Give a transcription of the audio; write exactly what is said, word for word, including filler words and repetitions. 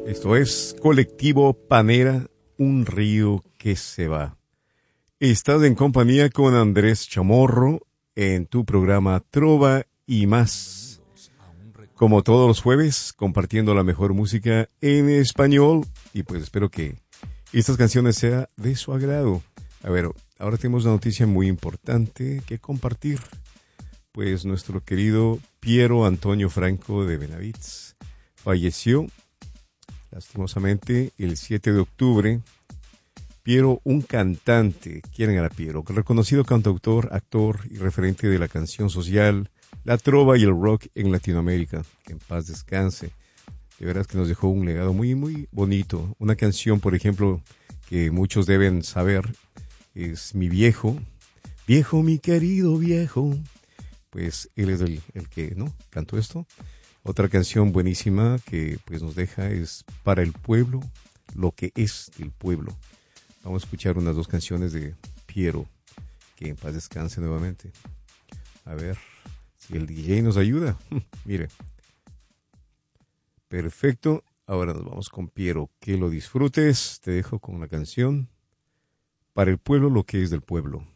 Esto es Colectivo Panera, un río que se va. Estás en compañía con Andrés Chamorro en tu programa Trova y más. Como todos los jueves, compartiendo la mejor música en español. Y pues espero que estas canciones sean de su agrado. A ver, ahora tenemos una noticia muy importante que compartir. Pues nuestro querido Piero Antonio Franco de Benavides falleció lastimosamente el siete de octubre. Piero, un cantante, ¿quién era Piero? Reconocido cantautor, actor y referente de la canción social, la trova y el rock en Latinoamérica. Que en paz descanse. De veras que nos dejó un legado muy, muy bonito. Una canción, por ejemplo, que muchos deben saber, es Mi Viejo. Viejo, mi querido viejo. Pues él es el, el que, ¿no?, cantó esto. Otra canción buenísima que pues nos deja es Para el Pueblo, lo que es del pueblo. Vamos a escuchar unas dos canciones de Piero, que en paz descanse nuevamente. A ver si el D J nos ayuda. Mire. Perfecto. Ahora nos vamos con Piero. Que lo disfrutes. Te dejo con la canción Para el Pueblo, lo que es del pueblo.